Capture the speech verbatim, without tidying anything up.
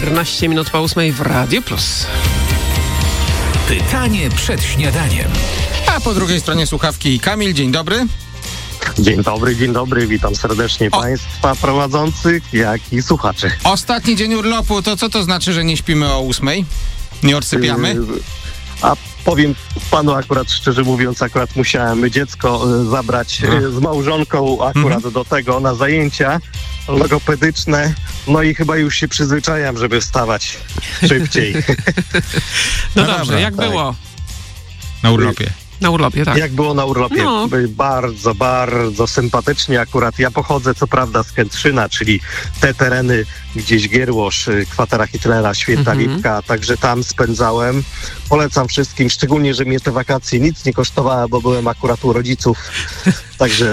czternaście minut po ósmej w Radio Plus. Pytanie przed śniadaniem. A po drugiej stronie słuchawki Kamil, dzień dobry. Dzień dobry, dzień dobry, witam serdecznie O. Państwa prowadzących, jak i słuchaczy. Ostatni dzień urlopu, to co to znaczy, że nie śpimy o ósmej? Nie odsypiamy? Yy, A powiem panu akurat, szczerze mówiąc, akurat musiałem dziecko y, zabrać A. y, z małżonką akurat Mhm. do tego, na zajęcia logopedyczne, no i chyba już się przyzwyczajam, żeby wstawać szybciej. No, No dobrze, dobra, jak tak. było Na urlopie. na urlopie, tak? Jak było na urlopie? No. Bardzo, bardzo sympatycznie akurat. Ja pochodzę co prawda z Kętrzyna, czyli te tereny gdzieś Gierłosz, y, kwatera Hitlera, Święta Mhm. Lipka, także tam spędzałem. Polecam wszystkim, szczególnie, że mnie te wakacje nic nie kosztowały, bo byłem akurat u rodziców, także